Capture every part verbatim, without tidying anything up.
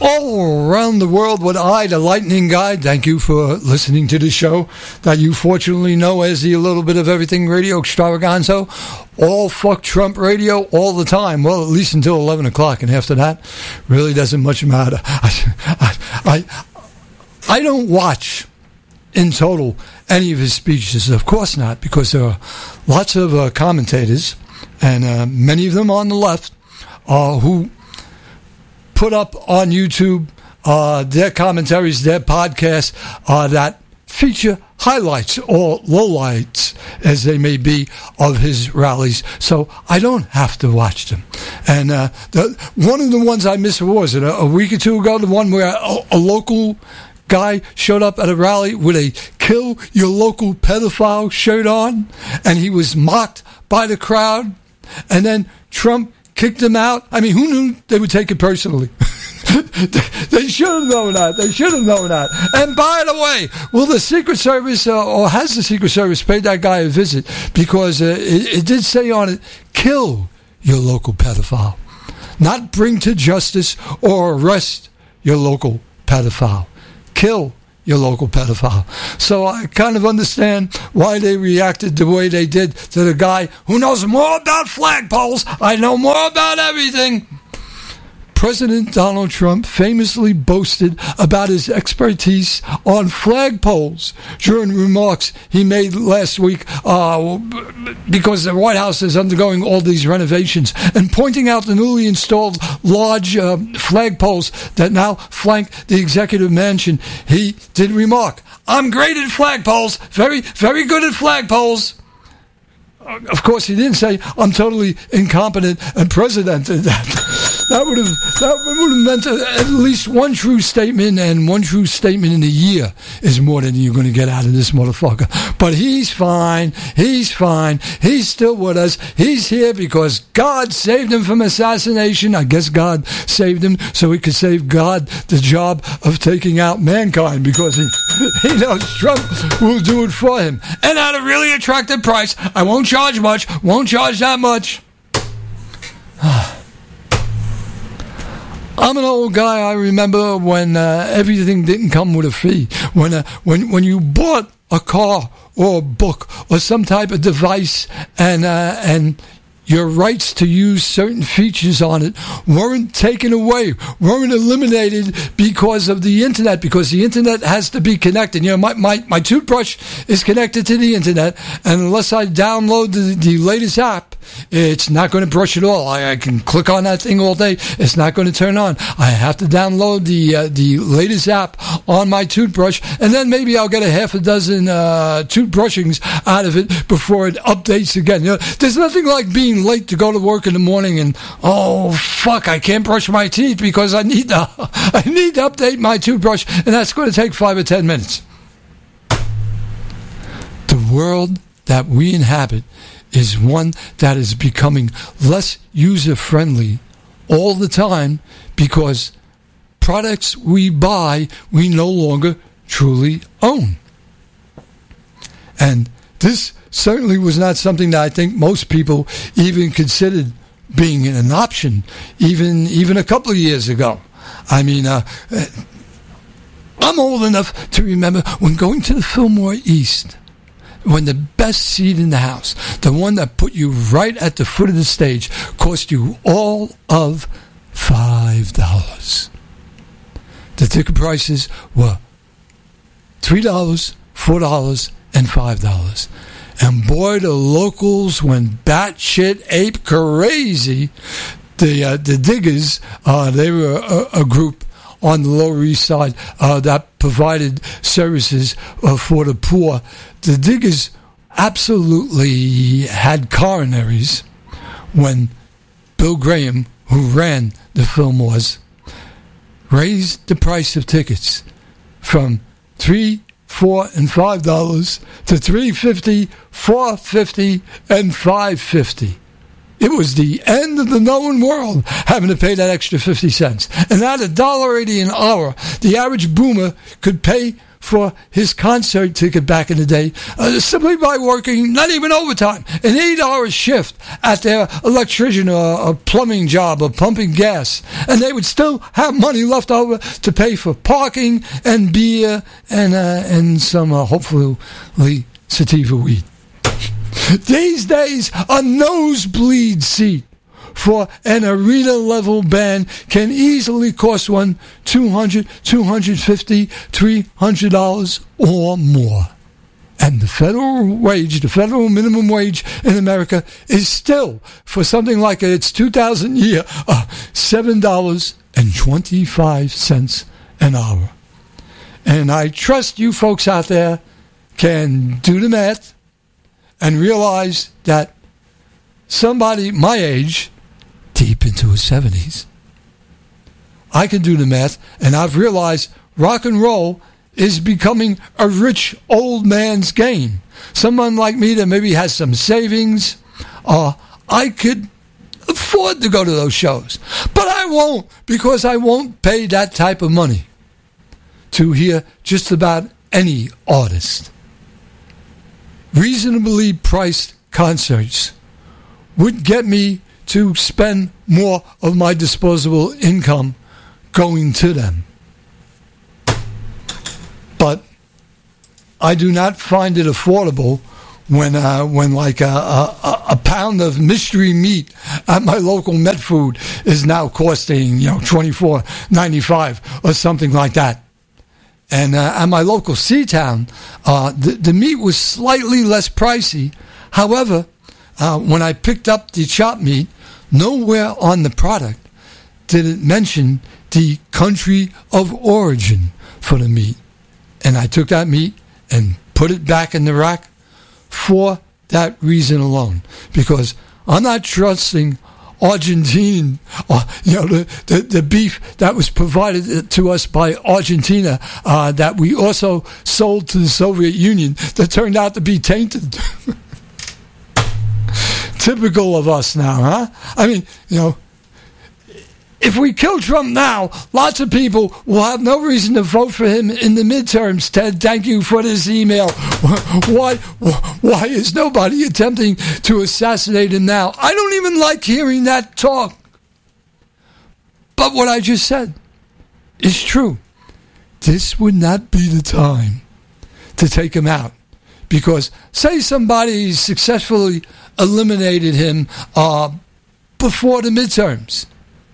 all around the world with I, the Lightning Guy. Thank you for listening to the show that you fortunately know as the Little Bit of Everything Radio Extravaganza. All fuck Trump radio all the time. Well, at least until eleven o'clock, and after that, really doesn't much matter. I, I, I, I don't watch in total any of his speeches. Of course not, because there are lots of uh, commentators, and uh, many of them on the left, uh, who put up on YouTube uh, their commentaries, their podcasts uh, that feature highlights or lowlights, as they may be, of his rallies. So I don't have to watch them. And uh, the, one of the ones I missed was it a, a week or two ago, the one where a, a local guy showed up at a rally with a "Kill Your Local Pedophile" shirt on, and he was mocked by the crowd, and then Trump kicked him out. I mean, who knew they would take it personally? They should have known that. They should have known that. And by the way, will the Secret Service, uh, or has the Secret Service paid that guy a visit? Because uh, it, it did say on it, "Kill your local pedophile." Not bring to justice or arrest your local pedophile. Kill your local pedophile. So I kind of understand why they reacted the way they did to the guy who knows more about flagpoles. I know more about everything. President Donald Trump famously boasted about his expertise on flagpoles during remarks he made last week uh, because the White House is undergoing all these renovations, and pointing out the newly installed large uh, flagpoles that now flank the executive mansion. He did remark, "I'm great at flagpoles, very, very good at flagpoles." Of course, he didn't say, "I'm totally incompetent and president." That that would have that would have meant a, at least one true statement, and one true statement in a year is more than you're going to get out of this motherfucker. But he's fine. He's fine. He's still with us. He's here because God saved him from assassination. I guess God saved him so he could save God the job of taking out mankind, because he, he knows Trump will do it for him, and at a really attractive price. I won't charge much. Won't charge that much. I'm an old guy. I remember when uh, everything didn't come with a fee. When uh, when when you bought a car or a book or some type of device, and uh, and your rights to use certain features on it weren't taken away, weren't eliminated because of the internet, because the internet has to be connected. You know, my, my, my toothbrush is connected to the internet, and unless I download the, the latest app, it's not going to brush at all. I, I can click on that thing all day. It's not going to turn on. I have to download the uh, the latest app on my toothbrush, and then maybe I'll get a half a dozen uh, toothbrushings out of it before it updates again. You know, there's nothing like being late to go to work in the morning and, oh, fuck, I can't brush my teeth because I need to, I need to update my toothbrush, and that's going to take five or ten minutes. The world that we inhabit is one that is becoming less user-friendly all the time, because products we buy we no longer truly own. And this certainly was not something that I think most people even considered being an option, even even a couple of years ago. I mean, uh, I'm old enough to remember when going to the Fillmore East, when the best seat in the house, the one that put you right at the foot of the stage, cost you all of five dollars. The ticket prices were three dollars, four dollars, and five dollars. And boy, the locals went batshit ape crazy. The uh, the Diggers, uh, they were a, a group on the Lower East Side uh, that provided services uh, for the poor. The Diggers absolutely had coronaries when Bill Graham, who ran the Fillmores, raised the price of tickets from three, four, and five dollars to three fifty, four fifty, and five fifty. it was the end of the known world having to pay that extra fifty cents. And at a dollar eighty an hour, the average boomer could pay for his concert ticket back in the day uh, simply by working, not even overtime, an eight-hour shift at their electrician or a plumbing job or pumping gas. And they would still have money left over to pay for parking and beer and, uh, and some, uh, hopefully, sativa weed. These days, a nosebleed seat for an arena-level band can easily cost one two hundred dollars, two hundred fifty dollars, three hundred dollars or more. And the federal wage, the federal minimum wage in America is still, for something like its two thousand year, uh, seven dollars and twenty-five cents an hour. And I trust you folks out there can do the math and realize that somebody my age, deep into his seventies, I can do the math, and I've realized rock and roll is becoming a rich old man's game. Someone like me that maybe has some savings, uh, I could afford to go to those shows. But I won't, because I won't pay that type of money to hear just about any artist. Reasonably priced concerts would get me to spend more of my disposable income going to them. But I do not find it affordable when uh, when like a, a, a pound of mystery meat at my local Met Food is now costing, you know, twenty-four ninety-five or something like that. And uh, at my local Seatown, uh, the, the meat was slightly less pricey. However, uh, when I picked up the chopped meat, nowhere on the product did it mention the country of origin for the meat. And I took that meat and put it back in the rack for that reason alone. Because I'm not trusting Argentine, or, you know, the, the, the beef that was provided to us by Argentina, uh, that we also sold to the Soviet Union, that turned out to be tainted. Typical of us now, huh? I mean, you know, if we kill Trump now, lots of people will have no reason to vote for him in the midterms. Ted, thank you for this email. Why, why is nobody attempting to assassinate him now? I don't even like hearing that talk. But what I just said is true. This would not be the time to take him out. Because say somebody successfully eliminated him uh, before the midterms.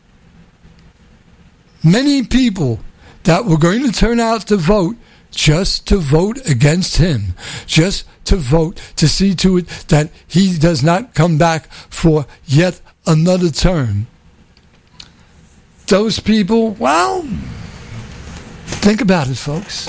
Many people that were going to turn out to vote just to vote against him, just to vote to see to it that he does not come back for yet another term. Those people, well, think about it, folks.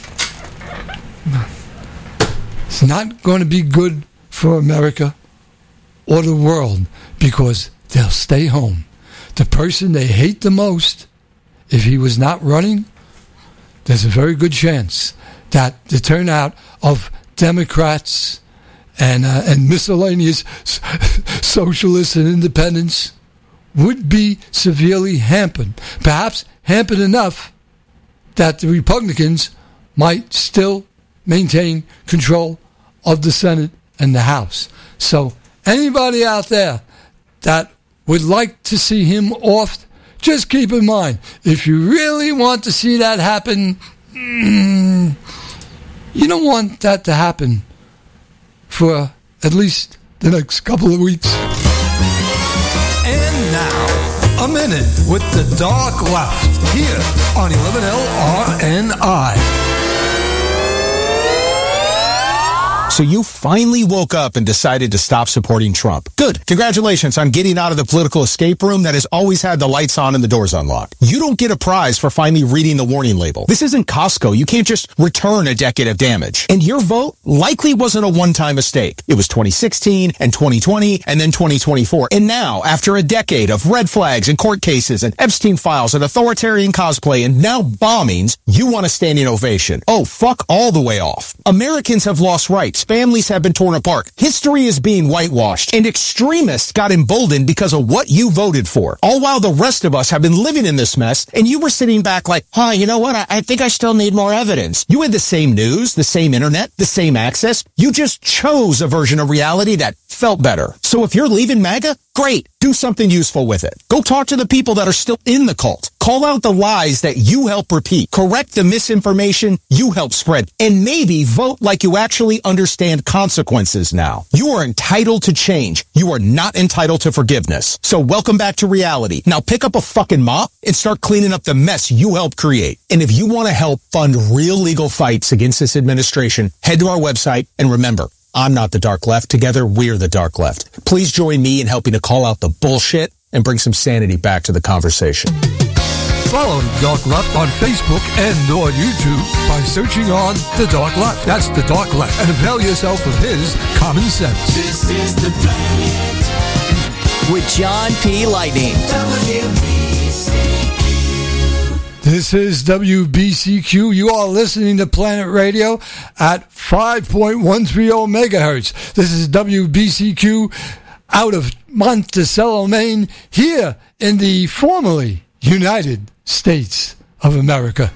It's not going to be good for America or the world, because they'll stay home. The person they hate the most, if he was not running, there's a very good chance that the turnout of Democrats and uh, and miscellaneous socialists and independents would be severely hampered. Perhaps hampered enough that the Republicans might still maintain control of the Senate and the House. So anybody out there that would like to see him off, just keep in mind, if you really want to see that happen, mm, you don't want that to happen for at least the next couple of weeks. And now, a minute with the Dark Left here on eleven L R N I. So you finally woke up and decided to stop supporting Trump. Good. Congratulations on getting out of the political escape room that has always had the lights on and the doors unlocked. You don't get a prize for finally reading the warning label. This isn't Costco. You can't just return a decade of damage. And your vote likely wasn't a one-time mistake. It was twenty sixteen and twenty twenty and then twenty twenty-four. And now, after a decade of red flags and court cases and Epstein files and authoritarian cosplay and now bombings, you want a standing ovation. Oh, fuck all the way off. Americans have lost rights. states, families have been torn apart. History is being whitewashed, and extremists got emboldened because of what you voted for. All while the rest of us have been living in this mess, and you were sitting back like, huh, you know what? I, I think I still need more evidence. You had the same news, the same internet, the same access. You just chose a version of reality that felt better. So if you're leaving MAGA, great. Do something useful with it. Go talk to the people that are still in the cult. Call out the lies that you help repeat. Correct the misinformation you help spread. And maybe vote like you actually understand consequences now. You are entitled to change. You are not entitled to forgiveness. So welcome back to reality. Now pick up a fucking mop and start cleaning up the mess you helped create. And if you want to help fund real legal fights against this administration, head to our website and remember, I'm not the dark left. Together, we're the dark left. Please join me in helping to call out the bullshit and bring some sanity back to the conversation. Follow Dark Left on Facebook and on YouTube by searching on The Dark Left. That's The Dark Left. And avail yourself of his common sense. This is the planet with John P. Lightning. W B C Q. This is W B C Q. You are listening to Planet Radio at five point one three zero megahertz. This is W B C Q out of Monticello, Maine, here in the formerly United States of America.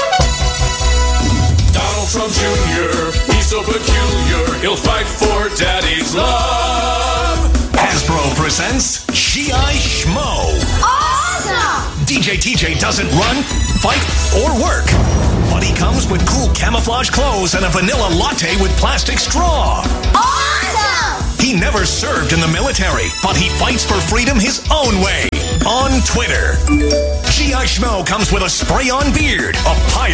Donald Trump Junior, he's so peculiar, he'll fight for daddy's love. Hasbro presents G I. Schmo. Awesome! D J T J doesn't run, fight, or work, but he comes with cool camouflage clothes and a vanilla latte with plastic straw. Awesome! He never served in the military, but he fights for freedom his own way. On Twitter, G I. Schmo comes with a spray-on beard, a pile